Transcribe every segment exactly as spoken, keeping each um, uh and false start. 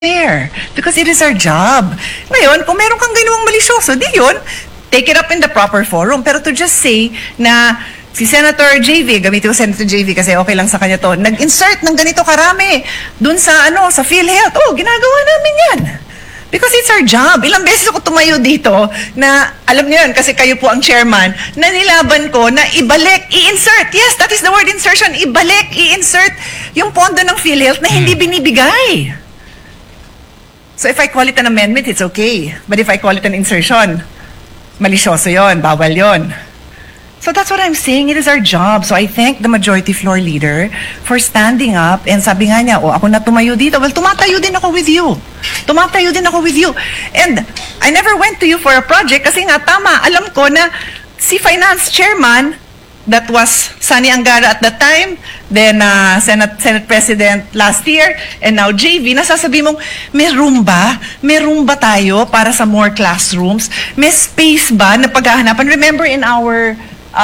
fair because it is our job. Ngayon, kung meron kang ginawang malisyoso, di yun, take it up in the proper forum. Pero to just say na si Senator J V, gamitin ko Senator J V kasi okay lang sa kanya to, nag-insert ng ganito karami dun sa ano sa PhilHealth. Oh, ginagawa namin yan. Because it's our job. Ilang beses ako tumayo dito na, alam niyo yun, kasi kayo po ang chairman, na nilaban ko na ibalik, i-insert. Yes, that is the word insertion. Ibalik, i-insert yung pondo ng PhilHealth na hindi binibigay. So if I call it an amendment, it's okay. But if I call it an insertion, malisyoso yun, bawal yun. So that's what I'm saying. It is our job. So I thank the majority floor leader for standing up and sabi nga niya, oh, ako na tumayo dito. Well, tumatayo din ako with you. Tumatayo din ako with you. And I never went to you for a project kasi nga tama, alam ko na si finance chairman, that was Sani Angara at that time, then uh, Senate Senate President last year, and now J V, nasasabi mong, may room ba? May room ba tayo para sa more classrooms? May space ba na paghahanapan? Remember in our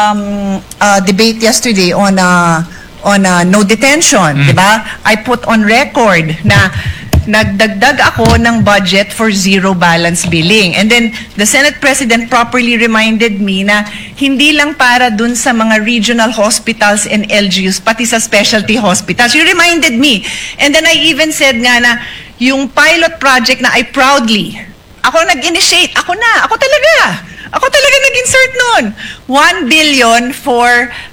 um, uh, debate yesterday on uh, on uh, no detention, mm. di ba? I put on record na nagdagdag ako ng budget for zero balance billing. And then, the Senate President properly reminded me na hindi lang para dun sa mga regional hospitals and L G Us, pati sa specialty hospitals. You reminded me. And then I even said nga na, yung pilot project na I proudly, ako nag-initiate, ako na, ako talaga. Ako talaga nag-insert nun. one billion for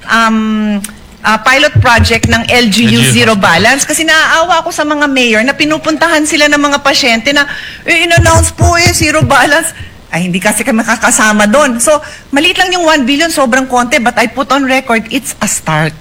um, Uh, pilot project ng L G U Zero Balance kasi naaawa ako sa mga mayor na pinupuntahan sila ng mga pasyente na eh, in-announce po eh, zero balance. Ay, hindi kasi kami makakasama doon. So, maliit lang yung one billion, sobrang konti, but I put on record, it's a start.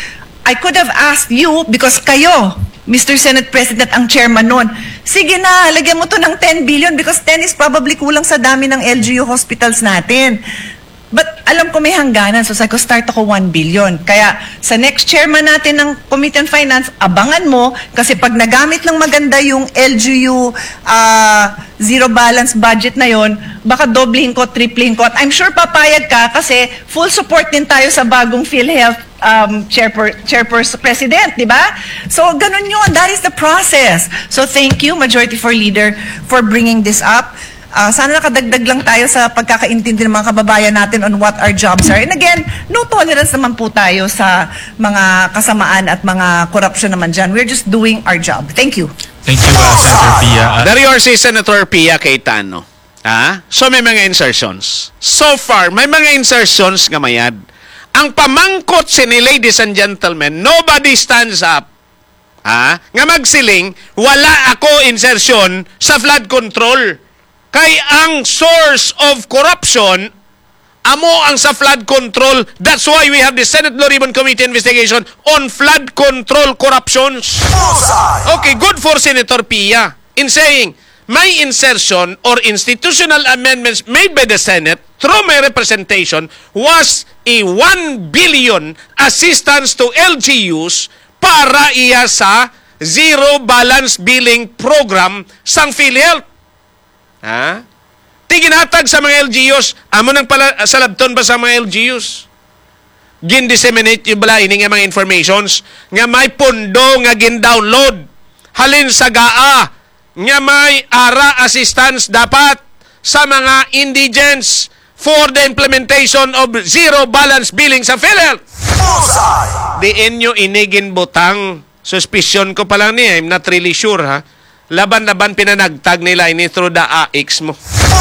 I could have asked you, because kayo, Mister Senate President, ang chairman noon, sige na, lagyan mo to ng ten billion because ten is probably kulang sa dami ng L G U hospitals natin. But alam ko may hangganan, so sabi ko, start ako one billion. Kaya sa next chairman natin ng Committee on Finance, abangan mo, kasi pag nagamit ng maganda yung L G U uh, zero balance budget na yon, baka doblehin ko, triplehin ko. At I'm sure papayag ka kasi full support din tayo sa bagong PhilHealth um, chairper, chairperson, president, di ba? So ganun yun, that is the process. So thank you, Majority Floor Leader, for bringing this up. Uh, sana nakadagdag lang tayo sa pagkakaintindi ng mga kababayan natin on what our jobs are. And again, no tolerance naman po tayo sa mga kasamaan at mga corruption naman dyan. We're just doing our job. Thank you. Thank you, uh, Senator Pia. Uh, Dari or si Senator Pia Cayetano. Ha? So may mga insertions. So far, may mga insertions nga mayad. Ang pamangkot sini, ladies and gentlemen, nobody stands up. Ha? Nga magsiling, wala ako insertion sa flood control. Kay ang source of corruption, amo ang sa flood control. That's why we have the Senate Blue Ribbon Committee investigation on flood control corruptions. Okay, good for Senator Pia in saying, my insertion or institutional amendments made by the Senate through my representation was a one billion assistance to L G Us para iya sa zero balance billing program sang PhilHealth. Ha? Tiginatag sa mga L G Us. Amo nang pala, salabton ba sa mga L G Us? Gin-disseminate yung bala ini nga mga informations nga may pondo nga gin-download. Halin sa G A A nga may ara assistance dapat sa mga indigents for the implementation of zero balance billing sa PhilHealth. Di inyo inigin butang. Suspicion ko pa lang niya. I'm not really sure, ha? Laban-laban pinanagtag nila ini through the A X mo.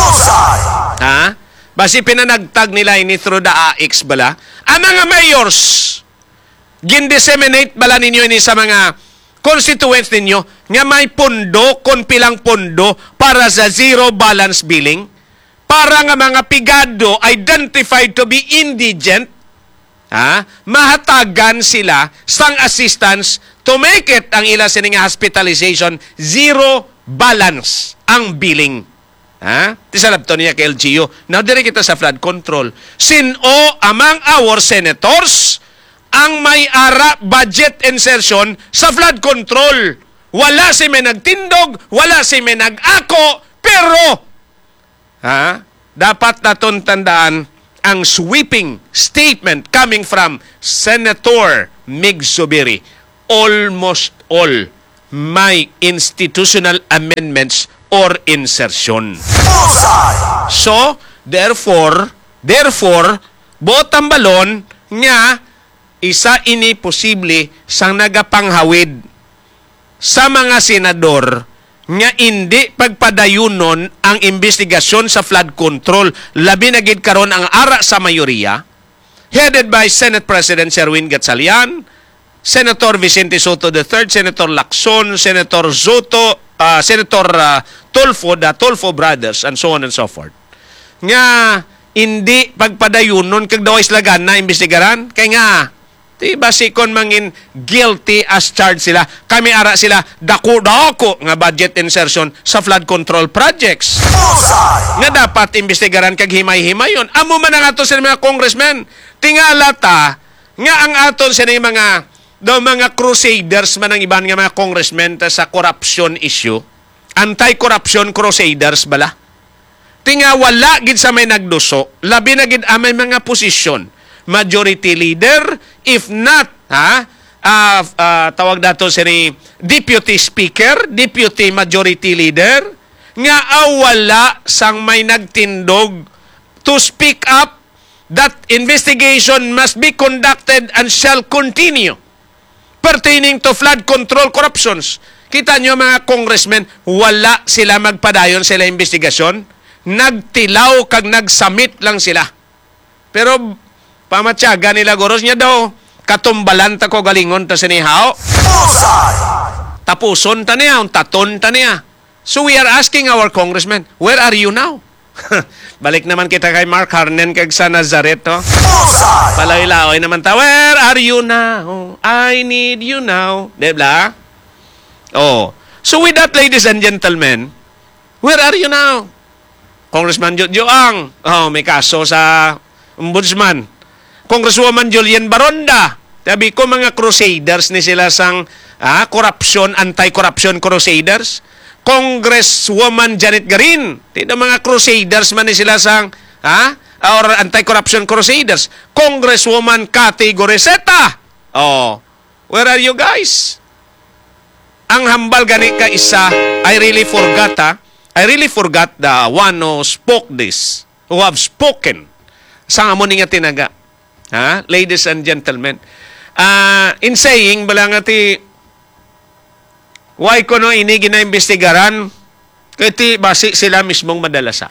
Ha? Basi pinanagtag nila ini through the A X bala. Ang mga mayors, gin-disseminate bala ninyo ini sa mga constituents ninyo nga may pondo, kon pilang pondo para sa zero balance billing. Para nga mga pigado identified to be indigent, ha? Mahatagan sila sang assistance to make it ang ila sining hospitalization zero balance ang billing. Ha? Tisalabto niya kay L G U. Now, dire kita sa flood control. Sino among our senators ang may ara budget insertion sa flood control? Wala si may nagtindog, wala si may nag-ako, pero ha? Dapat naton tandaan ang sweeping statement coming from Senator Mig Zubiri. Almost all may institutional amendments or insertion. So, therefore, therefore, botang balon nga isa ini posible sang nagapanghawid sa mga senador nga hindi pagpadayunon ang investigasyon sa flood control labi na gid karon ang ara sa mayoriya headed by Senate President Sherwin Gatchalian, Senator Vicente Soto the third, Senator Lacson, Senator Soto, uh, Senator uh, Tulfo, the Tulfo brothers, and so on and so forth. Nga hindi pagpadayunon kag daw islagan na investigaran kay nga ti basikon mangin guilty as charged sila. Kami ara sila dako-dako nga budget insertion sa flood control projects. Nga dapat investigaran kag himay-himayon. Amo man ang ato sa mga congressmen. Tingala ta nga ang aton sa mga daw mga crusaders man ang iban nga mga congressmen ta sa corruption issue. Anti-corruption crusaders bala. Tinga wala gid sa may nagduso. Labi na gid amay mga posisyon. Majority leader, if not, ha, uh, uh, tawag dato si deputy speaker, deputy majority leader, nga awala sang may nagtindog to speak up that investigation must be conducted and shall continue pertaining to flood control corruptions. Kita nyo mga congressmen, wala sila magpadayon sila investigasyon, nagtilaw kag nagsamit lang sila. Pero pamatyaga nila goros niya daw katumbalan ta ko galingon ta sinihaw. Tapuson ta niya, taton ta niya. So we are asking our congressmen, where are you now? Balik naman kita kay Mark Harnen kag sa Nazaret, to. Palay-laway naman ta, where are you now? I need you now. Diba? Oh. So with that, ladies and gentlemen, where are you now? Congressman Jo Joang, oh, may kaso sa ombudsman. Congresswoman Julian Baronda. Sabi ko, mga crusaders ni sila sang ah, corruption, anti-corruption crusaders. Congresswoman Janet Garin. Tino mga crusaders man ni sila sang ah, or anti-corruption crusaders. Congresswoman Cathy Goreseta. Oh, where are you guys? Ang hambal gani ka isa, I really forgot ha. I really forgot the one who spoke this, who have spoken. Sang amo ni nga tinaga. Ha? Ladies and gentlemen, uh, in saying, bala nga ti, why ko no ini ginaimbestigaran, kaya ti basi sila mismong madalasa.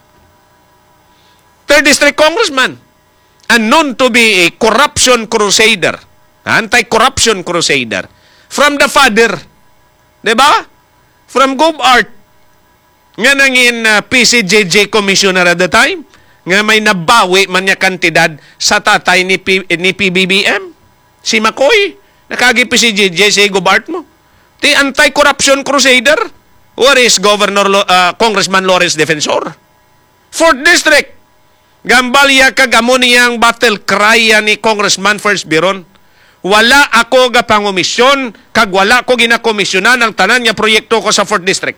Third District Congressman, and known to be a corruption crusader, anti-corruption crusader, from the father, diba? From Gobart, nga nangin uh, P C J J commissioner at the time, nga may nabawi man niya kantidad sa tatay ni, P, ni P B B M. Si Makoy, nakagipi si J J si Gobart mo. Ti anti-corruption crusader. Where is Governor uh, Congressman Lawrence Defensor? Fourth District. Gambalya kagamo niyang battle cry ni Congressman First Biron. Wala ako ga pangomisyon, kag wala ko ginakomisyonan ang tanan niya proyekto ko sa Fourth District.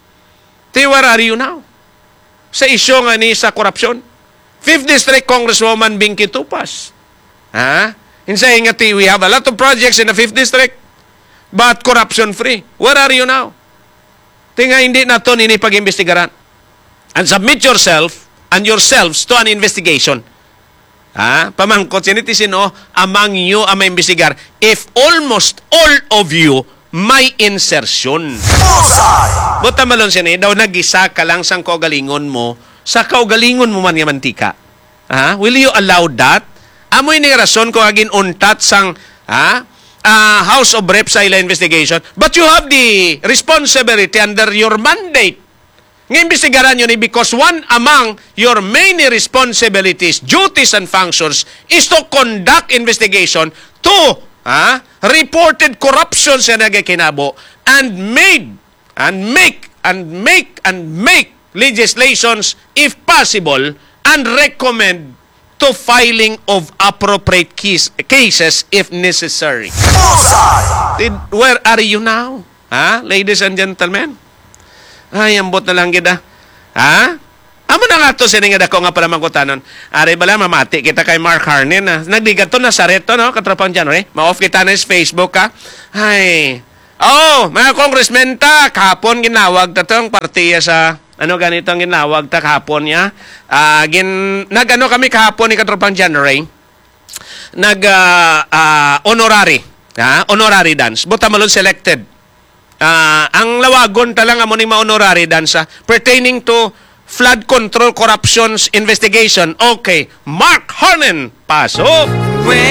Ti, where are you now? Sa isyo nga ni sa korupsyon. Fifth District Congresswoman Binky Tupas. Ha? In saying nga, we have a lot of projects in the Fifth District, but corruption-free. Where are you now? Tinga hindi na ito nini pag-imbestigaran. And submit yourself and yourselves to an investigation. Ha? Pamangkot, siniti sino, among you ang maimbestigar, if almost all of you may insertion. Buta malon siya daw nag-isa ka lang sang kaugalingon mo, sa kaugalingon mo man nga mantika. Ha? Will you allow that? Amoy ni rason kung agin untat sang ha? Uh, House of Reps sa ila investigation, but you have the responsibility under your mandate. Nga-imbestigaran yun eh, because one among your main responsibilities, duties, and functions is to conduct investigation to ha? reported corruption sa nagakinabo and made and make and make and make legislations if possible and recommend to filing of appropriate case, cases if necessary. Did, where are you now? Ha? Ladies and gentlemen? Ay, ambot na lang kita. Ha? Amo na nga to sininga dako nga pala mangkutanon. Ari bala mamati kita kay Mark Harnen. Ha? Nagdigat to na sa reto, no? Katropang dyan, eh? Ma-off kita na sa Facebook, ha? Ay, Oh, mga congressmen ta, kahapon ginawag ta tong partiya sa ano ganito ang ginawag ta kahapon niya. Ah, gin nagano kami kahapon ni Katropang January. Nag ah, ah, honorary, ha? Honorary dance. Buta malon selected. Ah, ang lawagon ta lang amo ni honorary dance ah, pertaining to flood control corruptions investigation. Okay, Mark Harnan, pasok.